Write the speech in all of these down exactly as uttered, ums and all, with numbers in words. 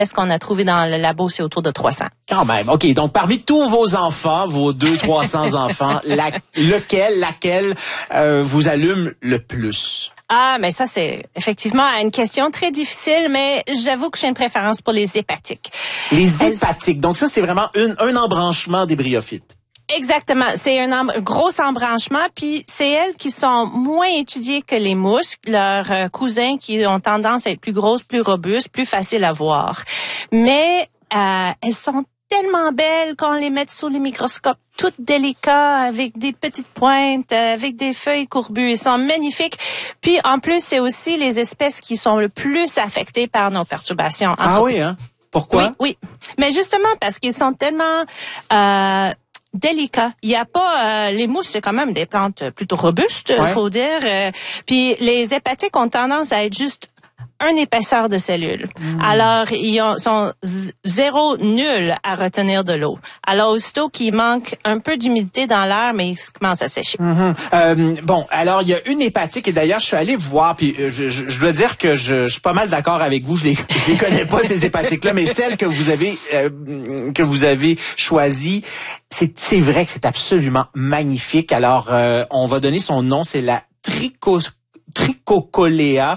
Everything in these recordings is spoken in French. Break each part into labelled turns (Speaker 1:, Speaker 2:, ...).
Speaker 1: espèces qu'on a trouvées dans le labo, c'est autour de trois cents.
Speaker 2: Quand même. OK. Donc, parmi tous vos enfants, vos deux, trois cents enfants, la, lequel, laquelle euh, vous allume le plus?
Speaker 1: Ah, mais ça, c'est effectivement une question très difficile, mais j'avoue que j'ai une préférence pour les hépatiques.
Speaker 2: Les hépatiques. Donc, ça, c'est vraiment une, un embranchement des bryophytes.
Speaker 1: Exactement. C'est un, un gros embranchement, puis c'est elles qui sont moins étudiées que les mousses, leurs euh, cousins qui ont tendance à être plus grosses, plus robustes, plus faciles à voir. Mais euh, elles sont tellement belles quand on les met sous le microscope, toutes délicates, avec des petites pointes, avec des feuilles courbues. Ils sont magnifiques. Puis en plus, c'est aussi les espèces qui sont le plus affectées par nos perturbations.
Speaker 2: Ah oui, hein? Pourquoi?
Speaker 1: Oui, oui. Mais justement parce qu'ils sont tellement euh, délicat. Il y a pas euh, les mousses, c'est quand même des plantes plutôt robustes, il ouais. faut dire. Euh, puis les hépatiques ont tendance à être juste une épaisseur de cellules. Mmh. Alors, ils ont, sont z- zéro nul à retenir de l'eau. Alors, aussitôt qu'il manque un peu d'humidité dans l'air, mais ils commencent à sécher.
Speaker 2: Mmh. Euh, bon, alors, il y a une hépatique, et d'ailleurs, je suis allé voir, puis je, je, je dois dire que je, je suis pas mal d'accord avec vous, je les, je les connais pas, ces hépatiques-là, mais celles que vous avez, euh, que vous avez choisies, c'est, c'est vrai que c'est absolument magnifique. Alors, euh, on va donner son nom, c'est la trichos, Trichocolea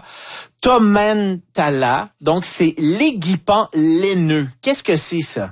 Speaker 2: tomentala. Donc, c'est l'aiguipant laineux. Qu'est-ce que c'est, ça?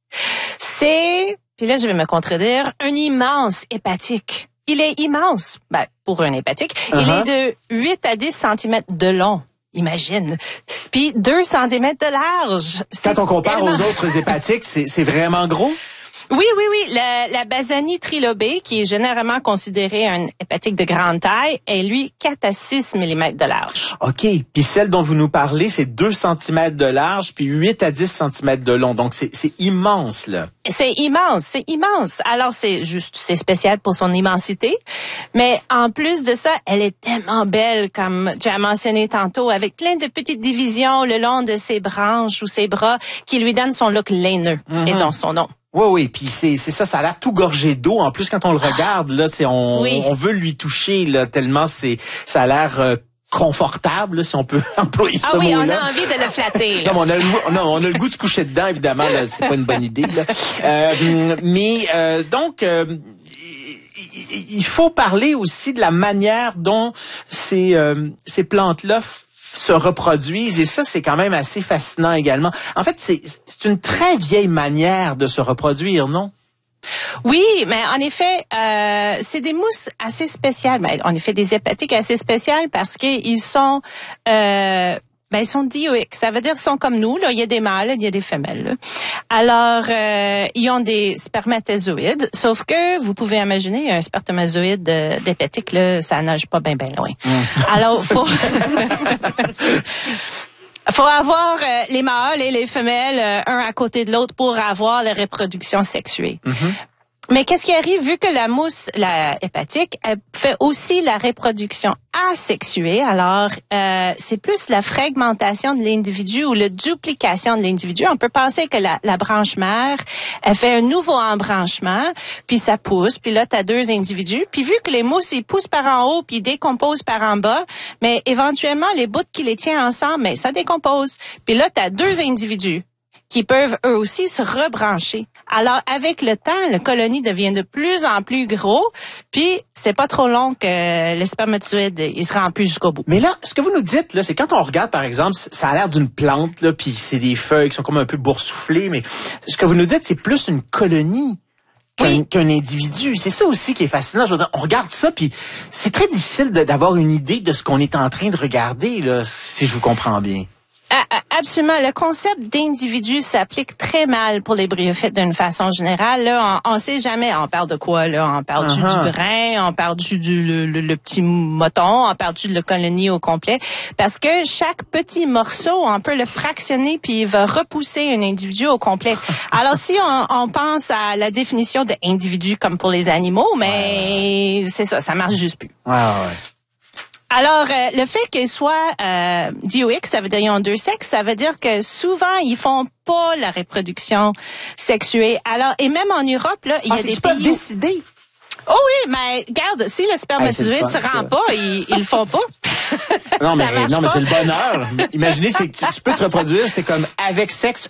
Speaker 1: C'est, puis là, je vais me contredire, un immense hépatique. Il est immense, ben, pour un hépatique. Uh-huh. Il est de huit à dix centimètres de long. Imagine. Puis deux centimètres de large.
Speaker 2: Quand on compare tellement... aux autres hépatiques, c'est, c'est vraiment gros?
Speaker 1: Oui, oui, oui. La, la Bassanie trilobée, qui est généralement considérée un hépatique de grande taille, est, lui, quatre à six millimètres de large.
Speaker 2: OK. Puis celle dont vous nous parlez, c'est deux centimètres de large, puis huit à dix centimètres de long. Donc, c'est, c'est immense, là.
Speaker 1: C'est immense, c'est immense. Alors, c'est juste, c'est spécial pour son immensité. Mais en plus de ça, elle est tellement belle, comme tu as mentionné tantôt, avec plein de petites divisions le long de ses branches ou ses bras, qui lui donnent son look laineux, mm-hmm. et donc son nom.
Speaker 2: Oui, oui, puis c'est c'est ça, ça a l'air tout gorgé d'eau. En plus, quand on le regarde, là, c'est on oui. on veut lui toucher là tellement c'est ça a l'air euh, confortable, là, si on peut employer
Speaker 1: ah
Speaker 2: ce
Speaker 1: oui,
Speaker 2: mot-là.
Speaker 1: on a envie de le flatter. Là.
Speaker 2: non, on a le goût, non, on a le goût de se coucher dedans, évidemment. Là, c'est pas une bonne idée. Là. Euh, mais euh, donc. Euh, il faut parler aussi de la manière dont ces euh, ces plantes-là se reproduisent, et ça, c'est quand même assez fascinant également. En fait, c'est, c'est une très vieille manière de se reproduire, non?
Speaker 1: Oui, mais en effet, euh, c'est des mousses assez spéciales. Mais en effet, des hépatiques assez spéciales parce qu'ils sont... Euh, Ben, ils sont dioïques. Ça veut dire qu'ils sont comme nous. Là, il y a des mâles, il y a des femelles. Là. Alors, euh, ils ont des spermatozoïdes. Sauf que vous pouvez imaginer un spermatozoïde euh, d'hépatique, là, ça nage pas bien, bien loin. Mm. Alors, faut faut avoir euh, les mâles et les femelles euh, un à côté de l'autre pour avoir la reproduction sexuée. Mm-hmm. Mais qu'est-ce qui arrive vu que la mousse, la hépatique, elle fait aussi la reproduction asexuée. Alors, euh, c'est plus la fragmentation de l'individu ou la duplication de l'individu. On peut penser que la, la branche mère, elle fait un nouveau embranchement, puis ça pousse, puis là, tu as deux individus. Puis vu que les mousses, ils poussent par en haut, puis ils décomposent par en bas, mais éventuellement, les bouts qui les tiennent ensemble, mais ça décompose. Puis là, tu as deux individus qui peuvent eux aussi se rebrancher. Alors, avec le temps, la colonie devient de plus en plus gros, puis c'est pas trop long que le spermatozoïde, il se rend plus jusqu'au bout.
Speaker 2: Mais là, ce que vous nous dites, là, c'est quand on regarde, par exemple, ça a l'air d'une plante, là, puis c'est des feuilles qui sont comme un peu boursouflées, mais ce que vous nous dites, c'est plus une colonie qu'un, oui. qu'un individu. C'est ça aussi qui est fascinant. Je veux dire, on regarde ça, puis c'est très difficile de, d'avoir une idée de ce qu'on est en train de regarder, là, si je vous comprends bien.
Speaker 1: Absolument. Le concept d'individu s'applique très mal pour les bryophytes d'une façon générale. Là, on, on sait jamais. On parle de quoi, là? On parle uh-huh. du, du brin, on parle du, du le, le, le petit moton, on parle du de la colonie au complet. Parce que chaque petit morceau, on peut le fractionner puis il va repousser un individu au complet. Alors, si on, on pense à la définition d'individu comme pour les animaux, mais ouais. c'est ça, ça marche juste plus.
Speaker 2: Ouais, ouais.
Speaker 1: Alors, euh, le fait qu'ils soient euh, dioïques, ça veut dire qu'ils ont deux sexes, ça veut dire que souvent, ils font pas la reproduction sexuée. Alors, et même en Europe, là, il y a
Speaker 2: ah,
Speaker 1: des
Speaker 2: tu
Speaker 1: pays...
Speaker 2: peux décider.
Speaker 1: Oh oui, mais regarde, si le spermatozoïde se rend pas, ils, ils le font pas.
Speaker 2: non, mais, non, mais c'est le bonheur. Imaginez, c'est que tu, tu peux te reproduire, c'est comme avec sexe